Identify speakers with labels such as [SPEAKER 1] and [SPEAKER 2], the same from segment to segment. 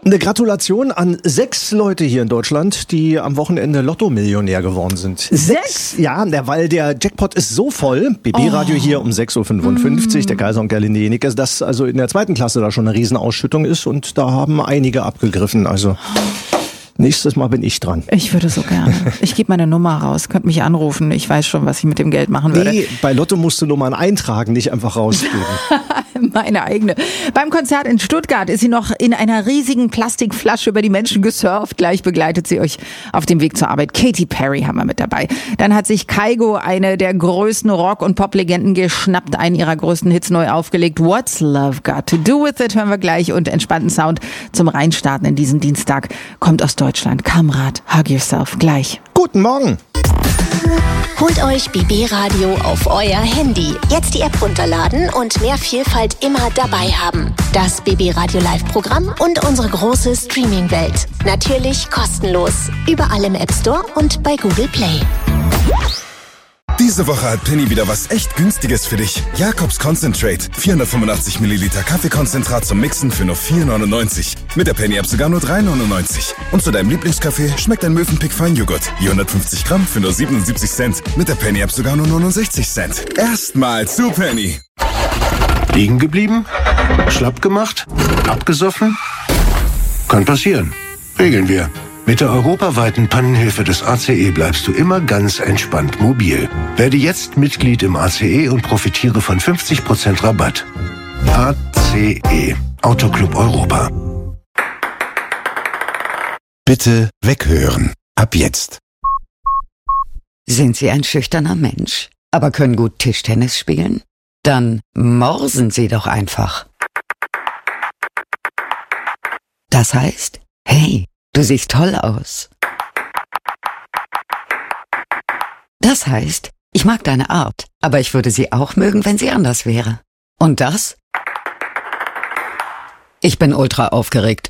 [SPEAKER 1] Eine Gratulation an 6 Leute hier in Deutschland, die am Wochenende Lotto-Millionär geworden sind.
[SPEAKER 2] 6?
[SPEAKER 1] Ja, weil der Jackpot ist so voll. BB-Radio hier um 6.55 Uhr, der Kaiser und Gerlinde Jenecke, dass also in der 2. Klasse da schon eine Riesenausschüttung ist und da haben einige abgegriffen. Also nächstes Mal bin ich dran.
[SPEAKER 2] Ich würde so gerne. Ich gebe meine Nummer raus, könnt mich anrufen. Ich weiß schon, was ich mit dem Geld machen würde.
[SPEAKER 1] Nee, bei Lotto musst du Nummern eintragen, nicht einfach rausgeben.
[SPEAKER 2] Meine eigene. Beim Konzert in Stuttgart ist sie noch in einer riesigen Plastikflasche über die Menschen gesurft. Gleich begleitet sie euch auf dem Weg zur Arbeit. Katy Perry haben wir mit dabei. Dann hat sich Kygo, eine der größten Rock- und Pop-Legenden, geschnappt, einen ihrer größten Hits neu aufgelegt. What's Love Got to Do With It hören wir gleich und entspannten Sound zum Reinstarten in diesen Dienstag kommt aus Deutschland. Kamrat, Hug Yourself, gleich.
[SPEAKER 1] Guten Morgen.
[SPEAKER 3] Holt euch BB Radio auf euer Handy. Jetzt die App runterladen und mehr Vielfalt immer dabei haben. Das BB Radio Live-Programm und unsere große Streaming-Welt. Natürlich kostenlos. Überall im App Store und bei Google Play.
[SPEAKER 4] Diese Woche hat Penny wieder was echt Günstiges für dich. Jacobs Concentrate. 485 Milliliter Kaffeekonzentrat zum Mixen für nur 4,99. Mit der Penny-App sogar nur 3,99. Und zu deinem Lieblingskaffee schmeckt ein Mövenpick Feinjoghurt. Je 150 Gramm für nur 77 Cent. Mit der Penny-App sogar nur 69 Cent. Erstmal zu Penny.
[SPEAKER 5] Liegen geblieben? Schlapp gemacht? Abgesoffen? Kann passieren. Regeln wir. Mit der europaweiten Pannenhilfe des ACE bleibst du immer ganz entspannt mobil. Werde jetzt Mitglied im ACE und profitiere von 50% Rabatt. ACE. Autoclub Europa.
[SPEAKER 6] Bitte weghören. Ab jetzt.
[SPEAKER 7] Sind Sie ein schüchterner Mensch, aber können gut Tischtennis spielen? Dann morsen Sie doch einfach. Das heißt, hey, du siehst toll aus. Das heißt, ich mag deine Art, aber ich würde sie auch mögen, wenn sie anders wäre. Und das? Ich bin ultra aufgeregt.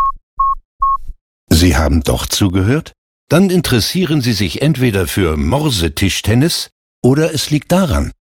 [SPEAKER 6] Sie haben doch zugehört? Dann interessieren Sie sich entweder für Morsetischtennis oder es liegt daran.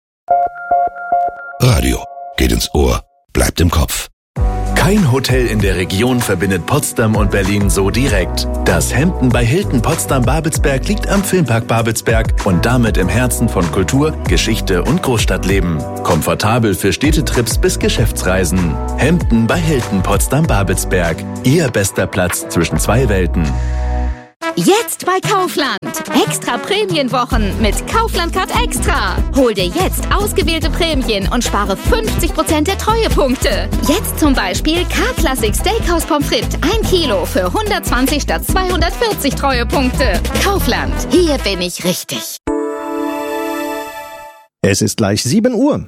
[SPEAKER 6] Radio geht ins Ohr, bleibt im Kopf.
[SPEAKER 8] Kein Hotel in der Region verbindet Potsdam und Berlin so direkt. Das Hampton bei Hilton Potsdam-Babelsberg liegt am Filmpark Babelsberg und damit im Herzen von Kultur, Geschichte und Großstadtleben. Komfortabel für Städtetrips bis Geschäftsreisen. Hampton bei Hilton Potsdam-Babelsberg. Ihr bester Platz zwischen 2 Welten.
[SPEAKER 9] Jetzt bei Kaufland. Extra Prämienwochen mit Kaufland Card Extra. Hol dir jetzt ausgewählte Prämien und spare 50% der Treuepunkte. Jetzt zum Beispiel K-Classic Steakhouse Pommes frites 1 Kilo für 120 statt 240 Treuepunkte. Kaufland. Hier bin ich richtig.
[SPEAKER 1] Es ist gleich 7 Uhr.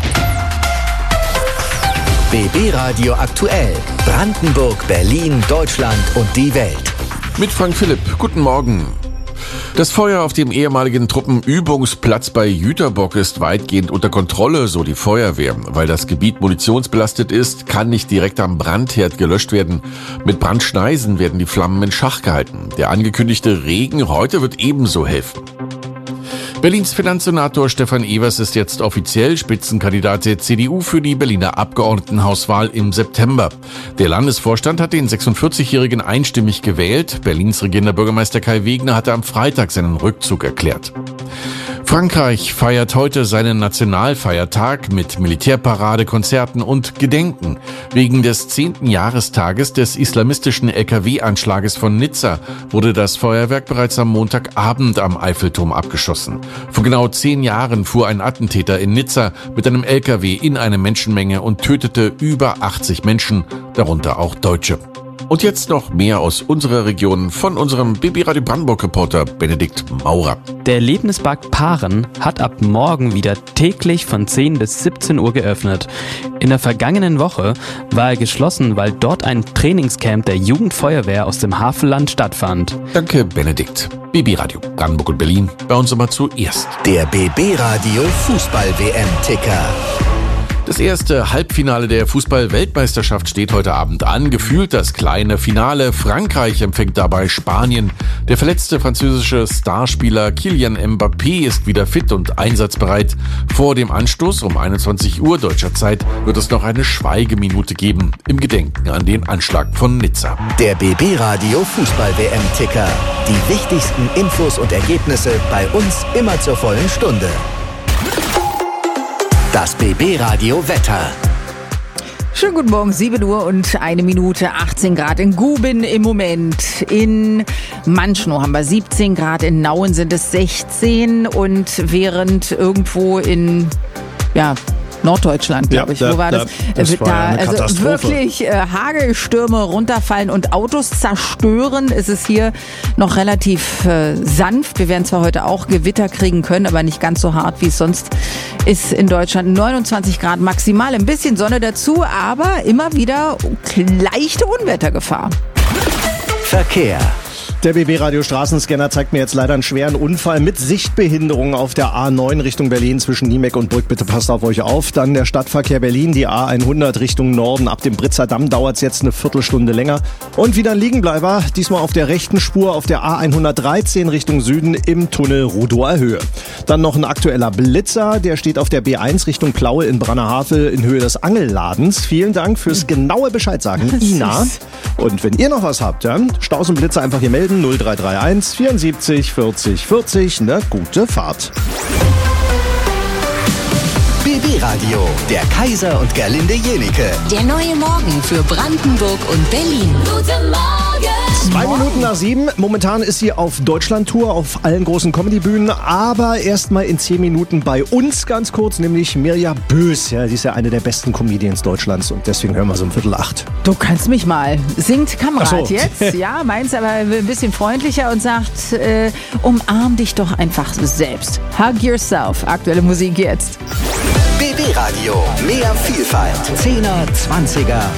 [SPEAKER 10] BB Radio aktuell. Brandenburg, Berlin, Deutschland und die Welt.
[SPEAKER 11] Mit Frank Philipp. Guten Morgen. Das Feuer auf dem ehemaligen Truppenübungsplatz bei Jüterbock ist weitgehend unter Kontrolle, so die Feuerwehr. Weil das Gebiet munitionsbelastet ist, kann nicht direkt am Brandherd gelöscht werden. Mit Brandschneisen werden die Flammen in Schach gehalten. Der angekündigte Regen heute wird ebenso helfen. Berlins Finanzsenator Stefan Evers ist jetzt offiziell Spitzenkandidat der CDU für die Berliner Abgeordnetenhauswahl im September. Der Landesvorstand hat den 46-Jährigen einstimmig gewählt. Berlins regierender Bürgermeister Kai Wegner hatte am Freitag seinen Rückzug erklärt. Frankreich feiert heute seinen Nationalfeiertag mit Militärparade, Konzerten und Gedenken. Wegen des 10. Jahrestages des islamistischen LKW-Anschlages von Nizza wurde das Feuerwerk bereits am Montagabend am Eiffelturm abgeschossen. Vor genau 10 Jahren fuhr ein Attentäter in Nizza mit einem LKW in eine Menschenmenge und tötete über 80 Menschen, darunter auch Deutsche. Und jetzt noch mehr aus unserer Region von unserem BB Radio Brandenburg-Reporter Benedikt Maurer.
[SPEAKER 12] Der Erlebnispark Paaren hat ab morgen wieder täglich von 10 bis 17 Uhr geöffnet. In der vergangenen Woche war er geschlossen, weil dort ein Trainingscamp der Jugendfeuerwehr aus dem Havelland stattfand.
[SPEAKER 11] Danke, Benedikt. BB Radio Brandenburg und Berlin, bei uns immer zuerst.
[SPEAKER 10] Der BB Radio Fußball-WM-Ticker.
[SPEAKER 11] Das erste Halbfinale der Fußball-Weltmeisterschaft steht heute Abend an. Gefühlt das kleine Finale. Frankreich empfängt dabei Spanien. Der verletzte französische Starspieler Kylian Mbappé ist wieder fit und einsatzbereit. Vor dem Anstoß um 21 Uhr deutscher Zeit wird es noch eine Schweigeminute geben im Gedenken an den Anschlag von Nizza.
[SPEAKER 10] Der BB Radio Fußball-WM-Ticker. Die wichtigsten Infos und Ergebnisse bei uns immer zur vollen Stunde. Das BB Radio Wetter.
[SPEAKER 2] Schönen guten Morgen, 7 Uhr und 1 Minute, 18 Grad in Guben im Moment. In Manschnow haben wir 17 Grad, in Nauen sind es 16 und während irgendwo in, Norddeutschland, glaube ich. Wo war das?
[SPEAKER 1] Das war ja eine Katastrophe.
[SPEAKER 2] Wirklich Hagelstürme runterfallen und Autos zerstören. Es ist hier noch relativ sanft. Wir werden zwar heute auch Gewitter kriegen können, aber nicht ganz so hart, wie es sonst ist in Deutschland. 29 Grad maximal, ein bisschen Sonne dazu, aber immer wieder leichte Unwettergefahr.
[SPEAKER 10] Verkehr.
[SPEAKER 1] Der BB-Radio Straßenscanner zeigt mir jetzt leider einen schweren Unfall mit Sichtbehinderung auf der A9 Richtung Berlin zwischen Niemek und Brück. Bitte passt auf euch auf. Dann der Stadtverkehr Berlin, die A100 Richtung Norden. Ab dem Britzer Damm dauert es jetzt eine Viertelstunde länger. Und wieder ein Liegenbleiber, diesmal auf der rechten Spur auf der A113 Richtung Süden im Tunnel Rudower Höhe. Dann noch ein aktueller Blitzer, der steht auf der B1 Richtung Plaue in Brannerhavel in Höhe des Angelladens. Vielen Dank fürs genaue Bescheid sagen, Ina. Und wenn ihr noch was habt, Staus und Blitzer einfach hier melden. 0331 74 40 40. Eine gute Fahrt.
[SPEAKER 10] BB Radio, der Kaiser und Gerlinde Jenike.
[SPEAKER 3] Der neue Morgen für Brandenburg und Berlin. Guten Morgen!
[SPEAKER 1] 2 Minuten nach 7. Momentan ist sie auf Deutschland-Tour, auf allen großen Comedy-Bühnen, aber erstmal in 10 Minuten bei uns ganz kurz, nämlich Mirja Bös. Ja, die ist ja eine der besten Comedians Deutschlands und deswegen hören wir so um 7:45.
[SPEAKER 2] Du kannst mich mal. Singt Kamerad
[SPEAKER 1] So.
[SPEAKER 2] jetzt, ja, meins aber ein bisschen freundlicher und sagt, umarm dich doch einfach selbst. Hug yourself. Aktuelle Musik jetzt.
[SPEAKER 10] BB Radio, mehr Vielfalt. 10er, 20er